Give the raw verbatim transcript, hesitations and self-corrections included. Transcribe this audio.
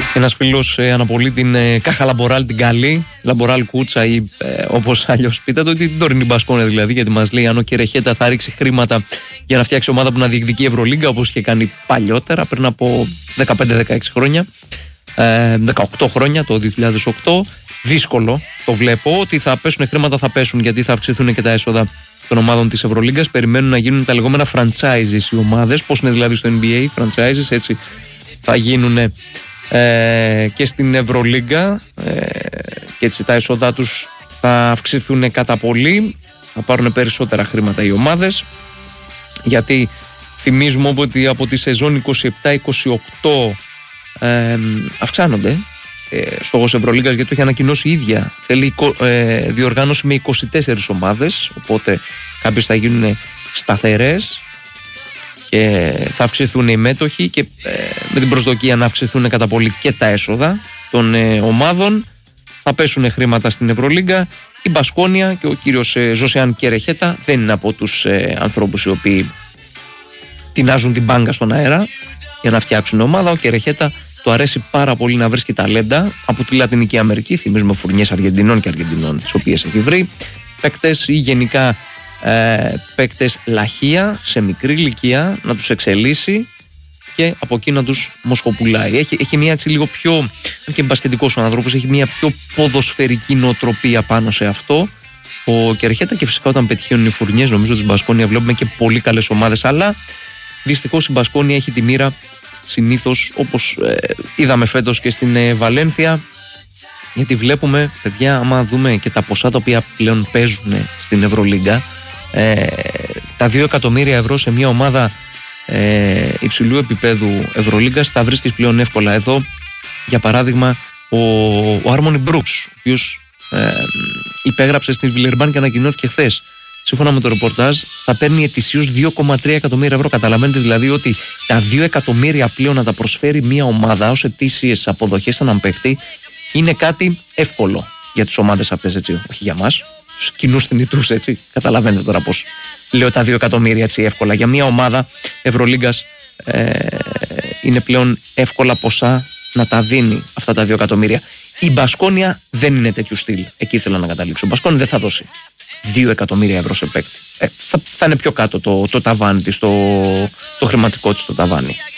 Ένας φίλος ε, αναπολύει την ε, Κάχα Λαμποράλ την καλή, Λαμποράλ Κούτσα ή ε, όπως αλλιώς πείτε το, την τωρινή Μπασκόνια δηλαδή, γιατί μας λέει αν ο Κερεχέτα θα ρίξει χρήματα για να φτιάξει ομάδα που να διεκδικεί Ευρωλίγκα όπως είχε κάνει παλιότερα πριν από δεκαπέντε δεκαέξι χρόνια, ε, δεκαοκτώ χρόνια, το δύο χιλιάδες οκτώ. Δύσκολο το βλέπω, ότι θα πέσουν χρήματα, θα πέσουν γιατί θα αυξηθούν και τα έσοδα των ομάδων της Ευρωλίγκας. Περιμένουν να γίνουν τα λεγόμενα franchises οι ομάδες, πώς είναι δηλαδή στο N B A franchises, έτσι θα γίνουν ε, και στην Ευρωλίγκα ε, και έτσι τα έσοδά τους θα αυξηθούν κατά πολύ, θα πάρουν περισσότερα χρήματα οι ομάδες, γιατί θυμίζουμε ότι από τη σεζόν είκοσι επτά είκοσι οκτώ ε, αυξάνονται ε, στόχος Ευρωλίγκας, γιατί το έχει ανακοινώσει η ίδια, θέλει ε, διοργάνωση με είκοσι τέσσερις ομάδες, οπότε κάποιες θα γίνουν σταθερές και θα αυξηθούν οι μέτοχοι και ε, με την προσδοκία να αυξηθούν κατά πολύ και τα έσοδα των ε, ομάδων. Θα πέσουν χρήματα στην Ευρωλίγκα. Η Μπασκόνια και ο κύριος ε, Ζωσεάν Κερεχέτα δεν είναι από τους ε, ανθρώπους οι οποίοι τεινάζουν την μπάγκα στον αέρα για να φτιάξουν ομάδα. Ο Κερεχέτα του αρέσει πάρα πολύ να βρίσκει ταλέντα από τη Λατινική Αμερική. Θυμίζουμε φουρνιές Αργεντινών και Αργεντινών, τις οποίες έχει βρει, παίκτες ή γενικά ε, παίκτες λαχεία σε μικρή ηλικία, να τους εξελίσσει και από εκεί να τους μοσχοπουλάει. Έχει, έχει μια έτσι λίγο πιο, αν και μπασκετικός ο άνθρωπος, έχει μια πιο ποδοσφαιρική νοοτροπία πάνω σε αυτό ο Κερεχέτα, και φυσικά όταν πετυχαίνουν οι φουρνιές, νομίζω ότι στην Μπασκόνια βλέπουμε και πολύ καλές ομάδες, αλλά δυστυχώς η Μπασκόνια έχει τη μοίρα συνήθως όπως ε, είδαμε φέτος και στην ε, Βαλένθια, γιατί βλέπουμε, παιδιά, άμα δούμε και τα ποσά τα οποία πλέον παίζουν στην Ευρωλίγκα, ε, τα δύο εκατομμύρια ευρώ σε μια ομάδα ε, υψηλού επίπεδου Ευρωλίγκας τα βρίσκεις πλέον εύκολα. Εδώ, για παράδειγμα, ο, ο Άρμονι Μπρούξ, ο οποίος ε, υπέγραψε στην Βιλερμπάν και ανακοινώθηκε χθες, σύμφωνα με το ρεπορτάζ, θα παίρνει ετησίως δύο κόμμα τρία εκατομμύρια ευρώ. Καταλαβαίνετε δηλαδή ότι τα δύο εκατομμύρια πλέον να τα προσφέρει μια ομάδα ως ετήσιες αποδοχές σε έναν παίχτη είναι κάτι εύκολο για τις ομάδες αυτές, έτσι. Όχι για μας, τους κοινούς θνητούς, έτσι. Καταλαβαίνετε τώρα πώς λέω τα δύο εκατομμύρια έτσι εύκολα. Για μια ομάδα Ευρωλίγκας ε, είναι πλέον εύκολα ποσά να τα δίνει αυτά τα δύο εκατομμύρια. Η Μπασκόνια δεν είναι τέτοιου στυλ. Εκεί ήθελα να καταλήξω. Η Μπασκόνια δεν θα δώσει δύο εκατομμύρια ευρώ σε παίκτη. Ε, θα, θα είναι πιο κάτω το, το ταβάνι της, το, το χρηματικό της το ταβάνι.